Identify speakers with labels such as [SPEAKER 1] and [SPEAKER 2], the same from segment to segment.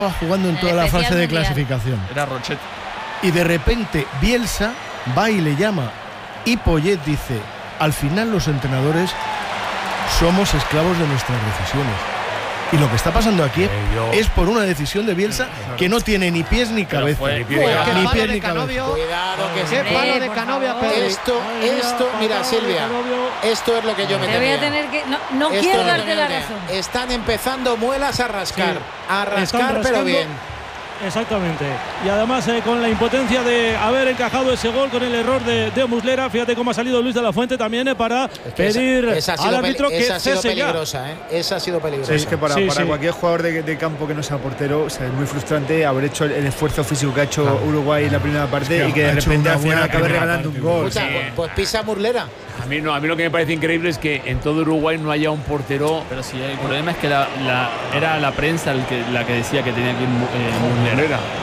[SPEAKER 1] jugando en toda la fase de clasificación.
[SPEAKER 2] Era Rochet.
[SPEAKER 1] Y de repente Bielsa va y le llama. Y Poyet dice: al final los entrenadores somos esclavos de nuestras decisiones. Y lo que está pasando aquí es por una decisión de Bielsa que no tiene ni pies ni cabeza.
[SPEAKER 3] Ni pies ni cabeza. Cuidado, que
[SPEAKER 4] qué palo de Canovia.
[SPEAKER 3] Esto, mira, Silvia, esto es lo que yo me temía.
[SPEAKER 5] Te voy a tener que… No quiero darte la razón.
[SPEAKER 3] Están empezando muelas a rascar.
[SPEAKER 6] Sí,
[SPEAKER 3] a rascar, pero bien.
[SPEAKER 6] Exactamente. Y además con la impotencia de haber encajado ese gol con el error de Muslera. Fíjate cómo ha salido Luis de la Fuente también para pedir al árbitro que cese ya.
[SPEAKER 3] Esa ha sido peligrosa.
[SPEAKER 7] Sí, es que para cualquier jugador de campo que no sea portero, es muy frustrante haber hecho el esfuerzo físico que ha hecho Uruguay en la primera parte y que de repente al final acabe regalando un gol.
[SPEAKER 3] Escucha, pues pisa Muslera.
[SPEAKER 2] A mí lo que me parece increíble es que en todo Uruguay no haya un portero. Pero sí, el problema es que era la prensa la que decía que tenía que ir Muslera.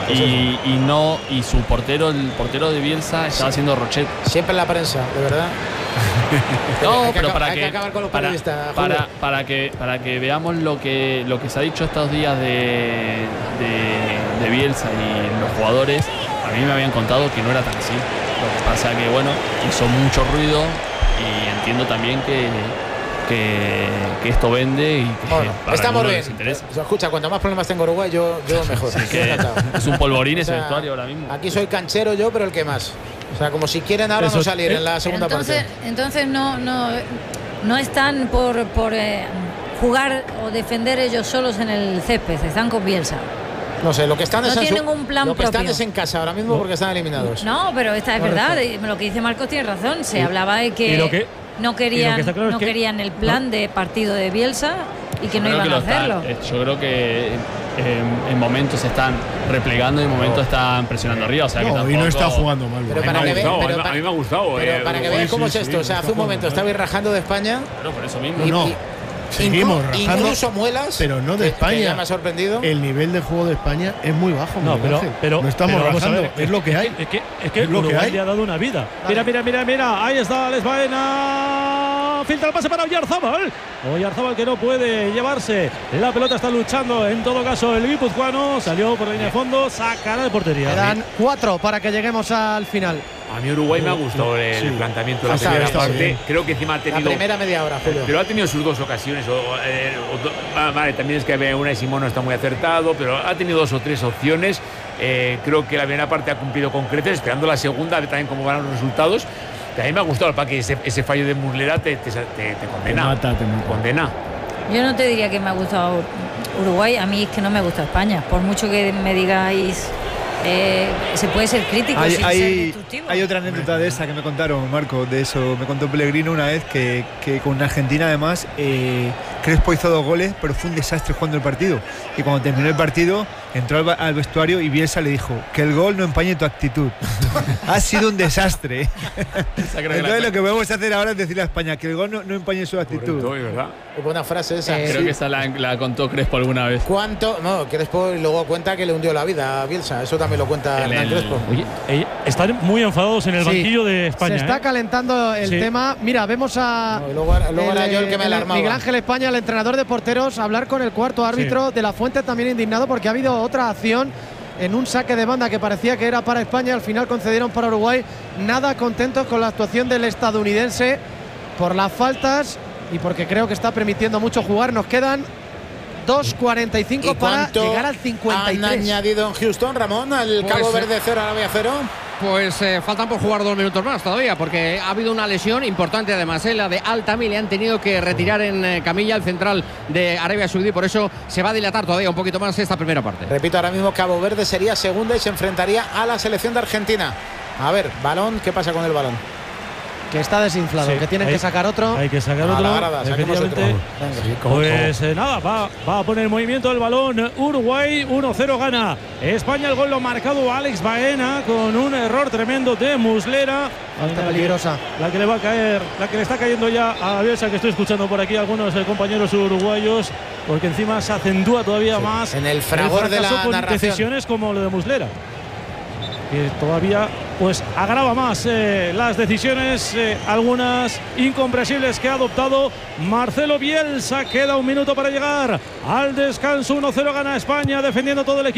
[SPEAKER 2] Y su portero, el portero de Bielsa, estaba haciendo Rochet.
[SPEAKER 3] Siempre en la prensa, de verdad.
[SPEAKER 2] No, pero
[SPEAKER 3] hay que acabar con los periodistas.
[SPEAKER 2] Para que veamos lo que se ha dicho estos días de Bielsa y los jugadores. A mí me habían contado que no era tan así. Lo que pasa que hizo mucho ruido. Y entiendo también que esto vende y que
[SPEAKER 3] estamos bien.
[SPEAKER 2] Les interesa.
[SPEAKER 3] Escucha, cuanto más problemas tengo Uruguay, yo mejor.
[SPEAKER 2] Sí, es un polvorín ese vestuario ahora mismo.
[SPEAKER 3] Aquí soy canchero yo, pero el que más. O sea, como si quieren ahora no salir en la segunda parte.
[SPEAKER 5] Entonces no están por jugar o defender ellos solos en el césped, están con Bielsa.
[SPEAKER 3] No sé, lo que están
[SPEAKER 5] tienen un plan
[SPEAKER 3] lo que
[SPEAKER 5] propio.
[SPEAKER 3] están es en casa ahora mismo porque están eliminados.
[SPEAKER 5] No, pero esta es verdad. Lo que dice Marcos tiene razón. Se hablaba de que no querían el plan de partido de Bielsa y que no iban a hacerlo.
[SPEAKER 2] Yo creo que en momentos se están replegando y en momentos están presionando arriba. O sea, que tampoco,
[SPEAKER 1] y no está jugando mal.
[SPEAKER 2] Pero a mí me ha gustado.
[SPEAKER 3] Pero para que vean cómo es esto. O sea, hace un momento estabais rajando de España.
[SPEAKER 2] Claro, por eso mismo.
[SPEAKER 1] Seguimos rajando,
[SPEAKER 3] incluso muelas,
[SPEAKER 1] pero no de España.
[SPEAKER 3] Que ya me ha sorprendido.
[SPEAKER 1] El nivel de juego de España es muy bajo. No estamos rajando, es lo que hay.
[SPEAKER 6] Es que Uruguay le ha dado una vida. Mira, ahí está Alex Baena. Filtra el pase para Oyarzábal. Oyarzábal que no puede llevarse. La pelota está luchando. En todo caso, el guipuzcoano salió por la línea de fondo. Sacará de portería.
[SPEAKER 4] Quedan 4 para que lleguemos al final.
[SPEAKER 8] A mí Uruguay me ha gustado el planteamiento de la primera parte. Creo que encima ha tenido…
[SPEAKER 3] La primera media hora, Julio.
[SPEAKER 8] Pero ha tenido sus dos ocasiones. Vale, también es que una y Simón no está muy acertado, pero ha tenido 2 o 3 opciones. Creo que la primera parte ha cumplido con creces, esperando la segunda, a ver también cómo van los resultados. A mí me ha gustado que ese fallo de Muslera te condena. Te condena.
[SPEAKER 5] Yo no te diría que me ha gustado Uruguay, a mí es que no me gusta España. Por mucho que me digáis… se puede ser crítico sin ser destructivo.
[SPEAKER 7] Hay otra anécdota de esa que me contaron, Marco, de eso. Me contó Pellegrino una vez que con Argentina, además, Crespo hizo 2 goles, pero fue un desastre jugando el partido. Y cuando terminó el partido, entró al vestuario y Bielsa le dijo: que el gol no empañe tu actitud. Ha sido un desastre. Entonces lo que podemos hacer ahora es decirle a España que el gol no empañe su actitud.
[SPEAKER 8] Correcto, ¿verdad?
[SPEAKER 3] Es buena frase esa.
[SPEAKER 2] Creo que esa la contó Crespo alguna vez.
[SPEAKER 3] Crespo luego cuenta que le hundió la vida a Bielsa. Eso también lo cuenta Hernán Crespo.
[SPEAKER 6] Oye, están muy enfadados en el banquillo de España.
[SPEAKER 4] Se está calentando el tema. Mira, vemos a
[SPEAKER 3] luego era yo el que me alarmaba.
[SPEAKER 4] Miguel Ángel España, el entrenador de porteros, hablar con el cuarto árbitro de la Fuente, también indignado porque ha habido otra acción en un saque de banda que parecía que era para España, al final concedieron para Uruguay. Nada contentos con la actuación del estadounidense por las faltas y porque creo que está permitiendo mucho jugar. Nos quedan 2:45 para llegar al 53.
[SPEAKER 3] ¿Han añadido en Houston, Ramón, al Cabo Verde 0, Arabia 0?
[SPEAKER 9] Pues faltan por jugar 2 minutos más todavía, porque ha habido una lesión importante además, la de Altami. Le han tenido que retirar en camilla al central de Arabia Saudí, por eso se va a dilatar todavía un poquito más esta primera parte.
[SPEAKER 3] Repito, ahora mismo Cabo Verde sería segunda y se enfrentaría a la selección de Argentina. A ver, balón, ¿qué pasa con el balón?
[SPEAKER 4] Que está desinflado, que tienen que sacar otro.
[SPEAKER 6] Hay que sacar otro. Efectivamente. Pues nada, va a poner en movimiento el balón Uruguay. 1-0 gana España. El gol lo ha marcado Alex Baena con un error tremendo de Muslera.
[SPEAKER 4] Falta peligrosa.
[SPEAKER 6] La que le va a caer, la que le está cayendo ya a Bielsa, que estoy escuchando por aquí algunos compañeros uruguayos, porque encima se acentúa todavía más
[SPEAKER 3] en el fragor de la
[SPEAKER 6] con
[SPEAKER 3] narración.
[SPEAKER 6] decisiones como lo de Muslera, que todavía pues agrava más las decisiones, algunas incomprensibles que ha adoptado Marcelo Bielsa. Queda un minuto para llegar al descanso. 1-0 gana España, defendiendo todo el equipo.